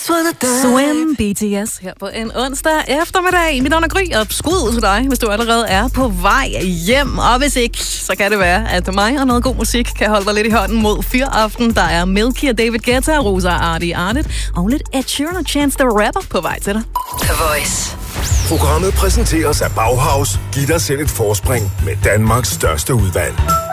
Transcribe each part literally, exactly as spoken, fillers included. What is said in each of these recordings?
Swim B T S her på en onsdag eftermiddag. Mit navn er Gry, og skud til dig, hvis du allerede er på vej hjem. Og hvis ikke, så kan det være, at mig og noget god musik kan holde dig lidt i hånden mod fyraften. Der er Milky og David Guetta, Rosa Artie Arnett og lidt Ed Sheeran og Chance the Rapper på vej til dig. The Voice. Programmet præsenteres af Bauhaus. Giv dig selv et forspring med Danmarks største udvalg.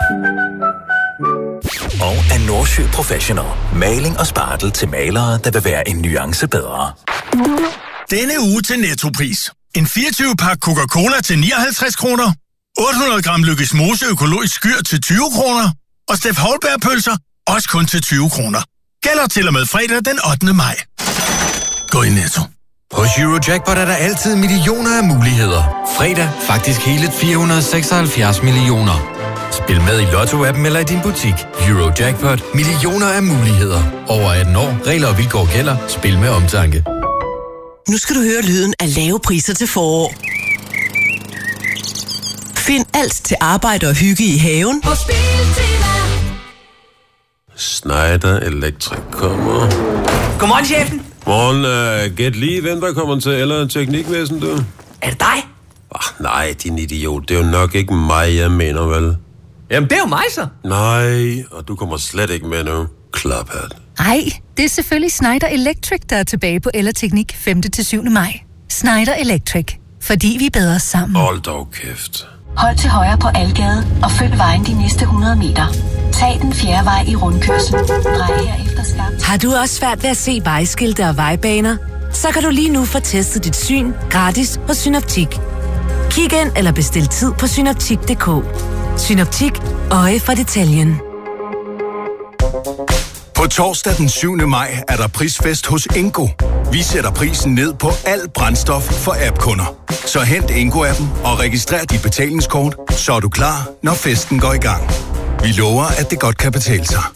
Og af Nordsjø Professional. Maling og spartel til malere, der vil være en nuance bedre. Denne uge til Nettopris. En fireogtyve-pakke Coca-Cola til nioghalvtreds kroner. otte hundrede gram Lykkes Mose økologisk skyr til tyve kroner. Og Steff Holberg-pølser også kun til tyve kroner. Gælder til og med fredag den ottende maj. Gå i Netto. Hos Eurojackpot er der altid millioner af muligheder. Fredag faktisk hele fire hundrede seksoghalvfjerds millioner. Spil med i Lotto-appen eller i din butik. Eurojackpot. Millioner af muligheder. Over atten år. Regler og vilkår gælder. Spil med omtanke. Nu skal du høre lyden af lave priser til forår. Find alt til arbejde og hygge i haven på Biltema. Schneider Electric kommer. Godmorgen, chefen. Morgen, uh, gæt lige, hvem der kommer til eller teknikvæsen, du? Er det dig? Oh, nej, din idiot. Det er jo nok ikke mig, jeg mener, vel? Jamen, det er jo mig, så. Nej, og du kommer slet ikke med nu. Klaphat. Ej, det er selvfølgelig Schneider Electric, der er tilbage på Ellerteknik femte til syvende maj. Schneider Electric. Fordi vi er bedre sammen. Hold dog kæft. Hold til højre på Algade og følg vejen de næste hundrede meter. Tag den fjerde vej i rundkørslen. Drej herefter skarpt. Har du også svært ved at se vejskilte og vejbaner? Så kan du lige nu få testet dit syn gratis hos Synoptik. Kig ind eller bestil tid på synoptik punktum d k. Synoptik. Øje for detaljen. På torsdag den syvende maj er der prisfest hos Ingo. Vi sætter prisen ned på alt brændstof for app-kunder. Så hent Ingo-appen og registrer dit betalingskort, så er du klar, når festen går i gang. Vi lover, at det godt kan betale sig.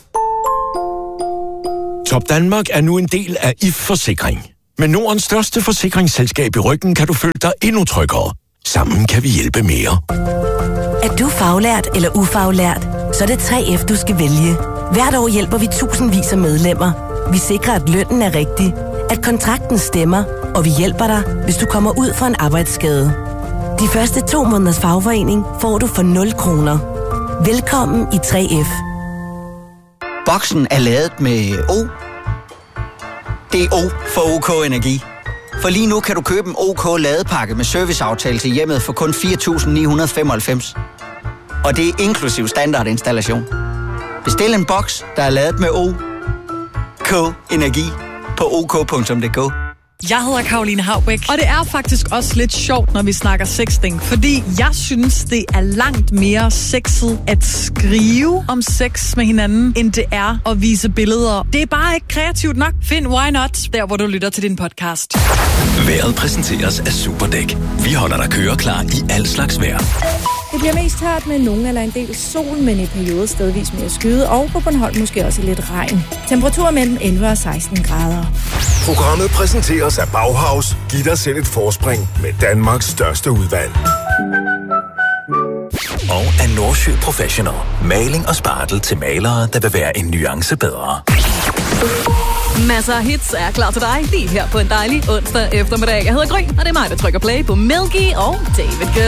Top Danmark er nu en del af I F Forsikring. Med Nordens største forsikringsselskab i ryggen kan du føle dig endnu tryggere. Sammen kan vi hjælpe mere. Er du faglært eller ufaglært, så er det tre F, du skal vælge. Hvert år hjælper vi tusindvis af medlemmer. Vi sikrer, at lønnen er rigtig, at kontrakten stemmer, og vi hjælper dig, hvis du kommer ud for en arbejdsskade. De første to måneders fagforening får du for nul kroner. Velkommen i tre F. Boksen er ladet med O. Det er O for OK Energi. For lige nu kan du købe en OK ladepakke med serviceaftale til hjemmet for kun fire tusind ni hundrede femoghalvfems. Og det er inklusiv standardinstallation. Bestil en boks, der er ladet med O. K Energi på ok punktum d k. Jeg hedder Caroline Haubæk, og det er faktisk også lidt sjovt, når vi snakker sexting, fordi jeg synes, det er langt mere sexet at skrive om sex med hinanden, end det er at vise billeder. Det er bare ikke kreativt nok. Find Why Not, der hvor du lytter til din podcast. Vejret præsenteres af Superdæk. Vi holder dig køreklar i al slags vejr. Det bliver mest tørt med nogen eller en del sol, men i perioder stedvis mere skyde, og på Bornholm måske også lidt regn. Temperaturer mellem elleve og seksten grader. Programmet præsenteres af Bauhaus. Giv dig selv et forspring med Danmarks største udvalg. Og af Nordsjø Professional. Maling og spartel til malere, der vil være en nuance bedre. Masser af hits er klar til dig lige her på en dejlig onsdag eftermiddag. Jeg hedder Gry, og det er mig, der trykker play på Milky og David Guetta.